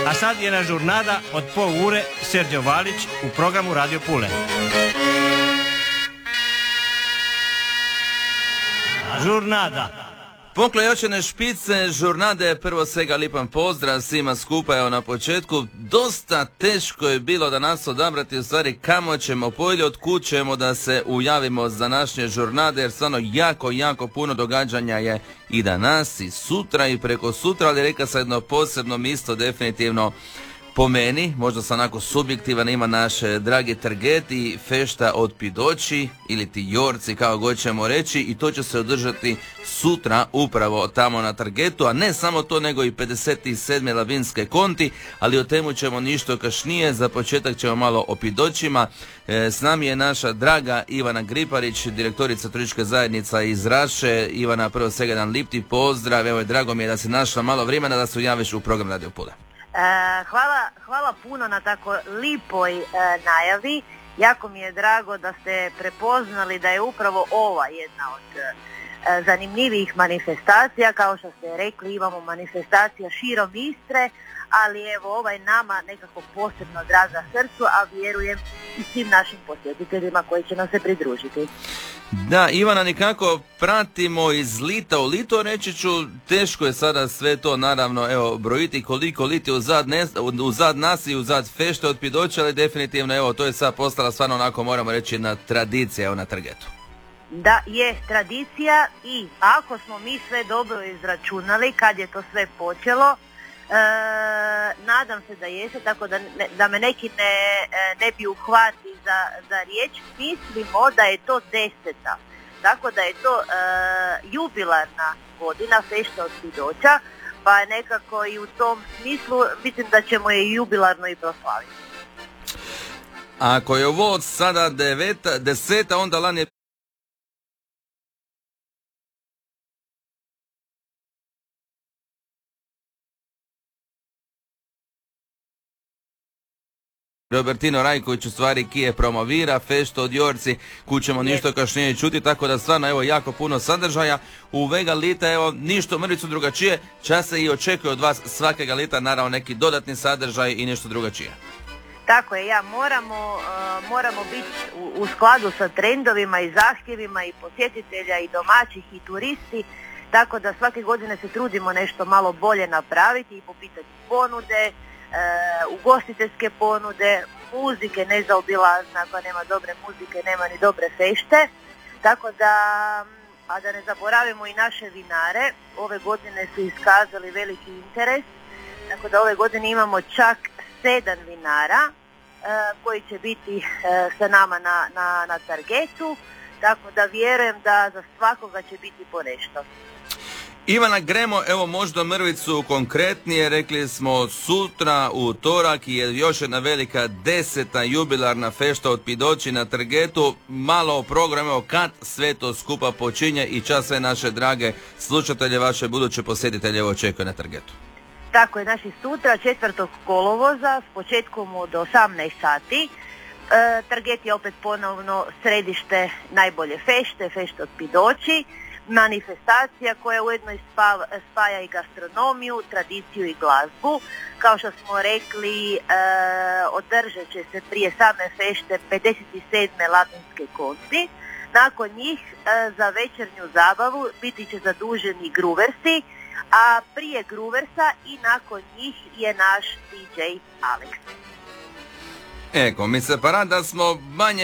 A sad je na žurnada od pol ure Serđo Valić u programu Radio Pule. Žurnada. Poklojočene špice žurnade, prvo svega lipan pozdrav svima skupa. Evo na početku, dosta teško je bilo da nas odabrati u stvari kamo ćemo polje, od kud ćemo da se ujavimo za današnje žurnade, jer stvarno jako puno događanja je i danas i sutra i preko sutra, ali reka sam jedno posebno mjesto definitivno po meni, možda sam onako subjektivan, ima naš dragi Trget i fešta od Pidoći ili ti Jorci kao god ćemo reći, i to će se održati sutra upravo tamo na Trgetu, a ne samo to nego i 57. Lavinske konti, ali o temu ćemo ništo kašnije. Za početak ćemo malo o Pidoćima. S nami je naša draga Ivana Griparić, direktorica turističke zajednice iz Raše. Ivana, prvo svega jedan lipti pozdrav, evo je drago mi je da si našla malo vremena da se ujaviš u program Radio Pule. Hvala puno na tako lipoj najavi. Jako mi je drago da ste prepoznali da je upravo ova jedna od zanimljivijih manifestacija. Kao što ste rekli, imamo manifestacija širom Istre, ali evo ovaj nama nekako posebno draga srcu, a vjerujem i svim našim posjetiteljima koji će nam se pridružiti. Da, Ivana, nekako pratimo iz lita u lito, reći ću, teško je sada sve to naravno evo brojiti koliko liti uzad nas i uzad fešte od Pidoća, ali definitivno evo to je sad postala stvarno onako, moramo reći, jedna tradicija evo na Trgetu. Da, je tradicija, i ako smo mi sve dobro izračunali kad je to sve počelo, nadam se da jeste, tako da me neki ne bi uhvati za riječ, mislimo da je to 10. Tako da je to jubilarna godina fešta od Pidoća, pa nekako i u tom smislu mislim da ćemo je jubilarno i proslaviti. Ako je ovo sada 10. onda lani je Robertino Rajković u stvari kije promovira feštu od Jorci, kućemo ništo kašnije čuti, tako da stvarno evo jako puno sadržaja u Vega lita, evo ništo mrvicu drugačije, čas se i očekuje od vas svakega lita naravno neki dodatni sadržaj i nešto drugačije. Tako je, moramo biti u skladu sa trendovima i zahtjevima i posjetitelja i domaćih i turisti, tako da svake godine se trudimo nešto malo bolje napraviti i po pitanju ponude, ugostiteljske ponude, muzike nezaobilazna, ako nema dobre muzike nema ni dobre fešte, tako da, a da ne zaboravimo i naše vinare, ove godine su iskazali veliki interes, tako da ove godine imamo čak 7 vinara koji će biti sa nama na Trgetu, tako da vjerujem da za svakoga će biti po nešto. Ivana, gremo evo možda mrvicu konkretnije, rekli smo sutra utorak je još jedna velika 10. jubilarna fešta od Pidoći na Trgetu, malo o programu, evo kad sve to skupa počinje i čas sve naše drage slušatelje, vaše buduće posjetitelje evo očekuje na Trgetu. Tako je, naši sutra 4. kolovoza s početkom od 18 sati. Trget je opet ponovno središte najbolje fešte od Pidoći. Manifestacija koja ujedno spaja i gastronomiju, tradiciju i glazbu. Kao što smo rekli, održat će se prije same fešte 57. Lavinske konti. Nakon njih za večernju zabavu biti će zaduženi gruversi, a prije gruversa i nakon njih je naš DJ Alex. Eko, mi se para da smo manje